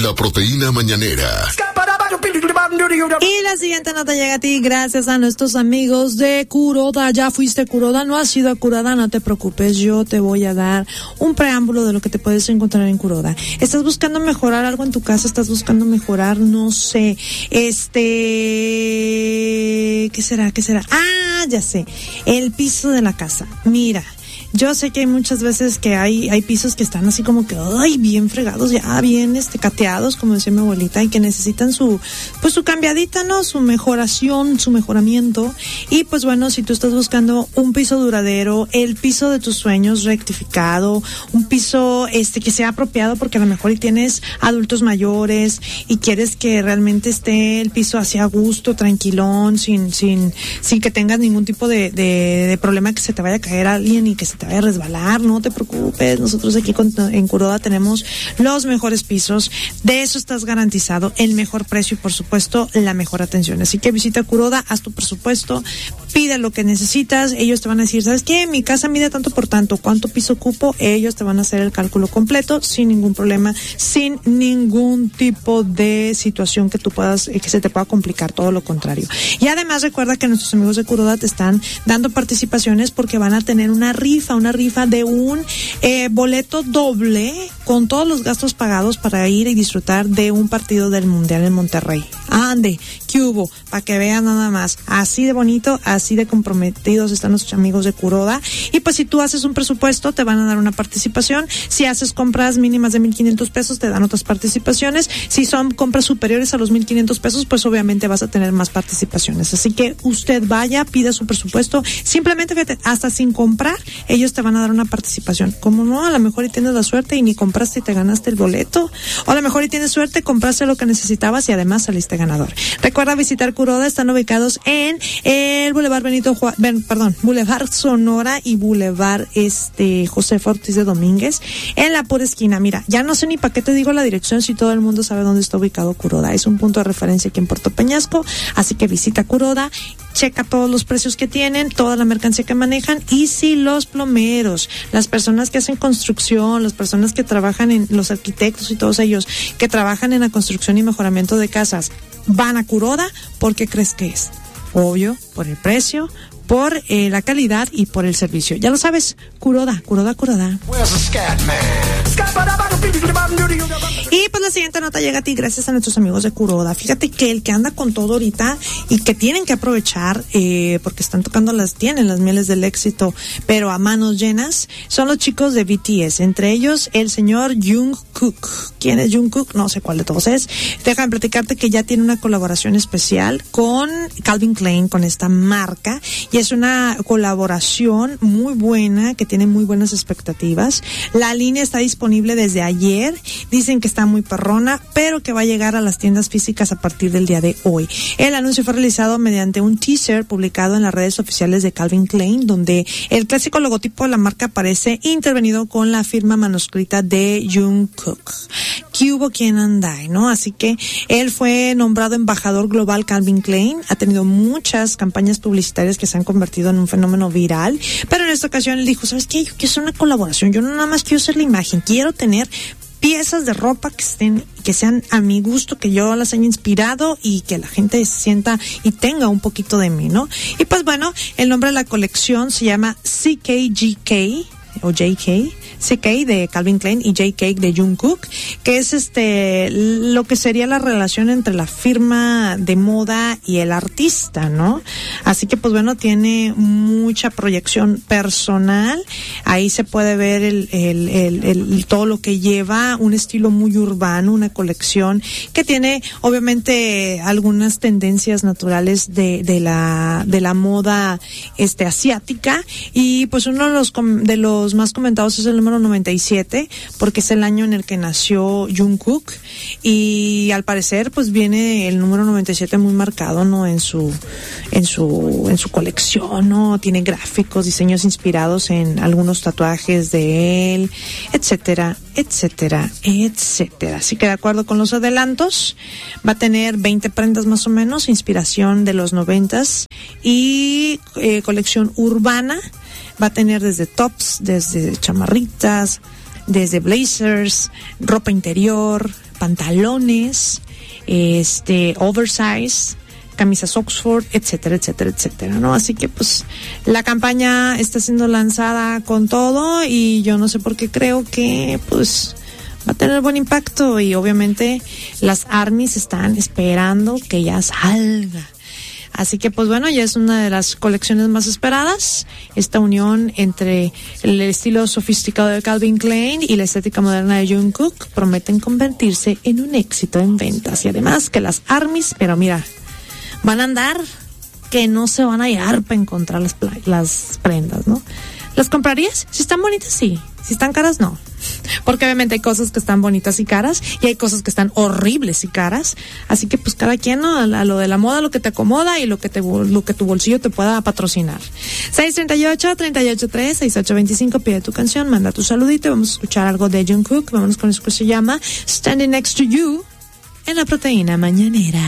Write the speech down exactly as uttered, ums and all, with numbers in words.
La proteína mañanera. Y la siguiente nota llega a ti gracias a nuestros amigos de Kuroda. ¿Ya fuiste a Kuroda? ¿No has ido a Kuroda? No te preocupes, yo te voy a dar un preámbulo de lo que te puedes encontrar en Kuroda. ¿Estás buscando mejorar algo en tu casa? ¿Estás buscando mejorar, no sé, este... ¿Qué será? ¿Qué será? Ah, ya sé, el piso de la casa. Mira, yo sé que hay muchas veces que hay hay pisos que están así como que ay bien fregados, ya bien este cateados, como decía mi abuelita, y que necesitan su pues su cambiadita, ¿no? Su mejoración, su mejoramiento. Y pues bueno, si tú estás buscando un piso duradero, el piso de tus sueños rectificado, un piso este que sea apropiado porque a lo mejor y tienes adultos mayores y quieres que realmente esté el piso así a gusto, tranquilón, sin sin sin que tengas ningún tipo de de, de problema que se te vaya a caer alguien y que se te vaya a resbalar, no te preocupes, nosotros aquí con, en Kuroda tenemos los mejores pisos, de eso estás garantizado, el mejor precio y por supuesto la mejor atención, así que visita Kuroda, haz tu presupuesto, pide lo que necesitas, ellos te van a decir, ¿sabes qué? Mi casa mide tanto por tanto, ¿cuánto piso ocupo? Ellos te van a hacer el cálculo completo, sin ningún problema, sin ningún tipo de situación que tú puedas, eh, que se te pueda complicar, todo lo contrario. Y además recuerda que nuestros amigos de Kuroda te están dando participaciones porque van a tener una rifa, una rifa de un eh, boleto doble con todos los gastos pagados para ir y disfrutar de un partido del Mundial en Monterrey. Ande, ¿qué hubo? Para que vean nada más. Así de bonito, así de comprometidos están nuestros amigos de Kuroda. Y pues si tú haces un presupuesto, te van a dar una participación. Si haces compras mínimas de mil quinientos pesos, te dan otras participaciones. Si son compras superiores a los mil quinientos pesos, pues obviamente vas a tener más participaciones. Así que usted vaya, pida su presupuesto. Simplemente, fíjate, hasta sin comprar, ellos te van a dar una participación. Como no, a lo mejor y tienes la suerte y ni compraste y te ganaste el boleto. O a lo mejor y tienes suerte, compraste lo que necesitabas y además saliste ganador. Recuerda visitar Kuroda, están ubicados en el Boulevard Benito Juárez, ben, perdón, Boulevard Sonora y Boulevard este José Ortiz de Domínguez, en la pura esquina. Mira, ya no sé ni para qué te digo la dirección si todo el mundo sabe dónde está ubicado Kuroda. Es un punto de referencia aquí en Puerto Peñasco, así que visita Kuroda, checa todos los precios que tienen, toda la mercancía que manejan y si los plomeros, las personas que hacen construcción, las personas que trabajan en los arquitectos y todos ellos que trabajan en la construcción y mejoramiento de casas van a Kuroda, ¿por qué crees que es? Obvio, por el precio, por eh, la calidad y por el servicio. Ya lo sabes, Kuroda, Kuroda, Kuroda. Y pues la siguiente nota llega a ti gracias a nuestros amigos de Kuroda. Fíjate que el que anda con todo ahorita y que tienen que aprovechar eh, porque están tocando las, tienen las mieles del éxito, pero a manos llenas, son los chicos de B T S. Entre ellos, el señor Jungkook. ¿Quién es Jungkook? No sé cuál de todos es. Déjame platicarte que ya tiene una colaboración especial con Calvin Klein, con esta marca, y es una colaboración muy buena, que tiene muy buenas expectativas. La línea está disponible desde ayer, dicen que está muy perrona, pero que va a llegar a las tiendas físicas a partir del día de hoy. El anuncio fue realizado mediante un teaser publicado en las redes oficiales de Calvin Klein, donde el clásico logotipo de la marca aparece intervenido con la firma manuscrita de Jungkook. ¿Qué hubo quien anda, no? Así que él fue nombrado embajador global Calvin Klein, ha tenido muchas campañas publicitarias que se han convertido en un fenómeno viral, pero en esta ocasión él dijo, ¿sabes qué? Yo quiero hacer una colaboración, yo no nada más quiero hacer la imagen, quiero tener piezas de ropa que estén, que sean a mi gusto, que yo las haya inspirado y que la gente se sienta y tenga un poquito de mí, ¿no? Y pues bueno, el nombre de la colección se llama C K G K o J K, C K de Calvin Klein y J K de Jungkook, que es este lo que sería la relación entre la firma de moda y el artista, ¿no? Así que pues bueno, tiene mucha proyección personal, ahí se puede ver el, el, el, el todo lo que lleva, un estilo muy urbano, una colección que tiene obviamente algunas tendencias naturales de, de la de la moda este asiática, y pues uno de los de los más comentados es el número noventa y siete, porque es el año en el que nació Jungkook, y al parecer pues viene el número noventa y siete muy marcado, ¿no? En su en su en su colección, ¿no? Tiene gráficos, diseños inspirados en algunos tatuajes de él, etcétera, etcétera, etcétera. Así que de acuerdo con los adelantos, va a tener veinte prendas más o menos, inspiración de los noventas y eh, colección urbana. Va a tener desde tops, desde chamarritas, desde blazers, ropa interior, pantalones, este, oversize, camisas Oxford, etcétera, etcétera, etcétera, ¿no? Así que pues la campaña está siendo lanzada con todo y yo no sé por qué creo que pues va a tener buen impacto y obviamente las armies están esperando que ya salga. Así que pues bueno, ya es una de las colecciones más esperadas, esta unión entre el estilo sofisticado de Calvin Klein y la estética moderna de Jungkook prometen convertirse en un éxito en ventas y además que las armies, pero mira, van a andar que no se van a hallar para encontrar las, las prendas, ¿no? ¿Las comprarías? Si están bonitas, sí. Si están caras, no. Porque obviamente hay cosas que están bonitas y caras y hay cosas que están horribles y caras. Así que pues cada quien, ¿no? A lo de la moda, lo que te acomoda y lo que te lo que tu bolsillo te pueda patrocinar. seis tres ocho, tres ocho tres, seis ocho dos cinco, pide tu canción, manda tu saludito. Vamos a escuchar algo de Jungkook. Vámonos con eso que se llama Standing Next to You en La Proteína Mañanera.